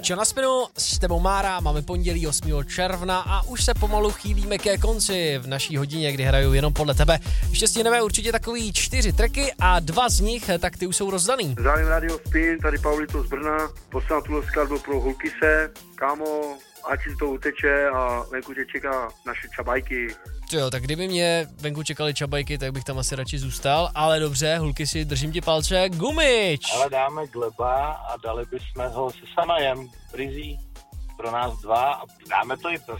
Čo na spinu, s tebou Mára, máme pondělí 8. června a už se pomalu chýlíme ke konci v naší hodině, kdy hraju jenom podle tebe. Ještě stihneme určitě takový 4 tracky a 2 z nich, tak ty už jsou rozdaný. Zdravím Radio Spin, tady Paulito z Brna, posílám tuhle skladbu pro Hulkise, kámo, ať si to uteče a venku tě čeká naše čabajky. Jo, tak kdyby mě venku čekali čabajky, tak bych tam asi radši zůstal, ale dobře, Hulky si držím ti palce, Gumič! Ale dáme Gleba a dali bychom ho se Sanajem, Brizí, pro nás 2 a dáme to i pro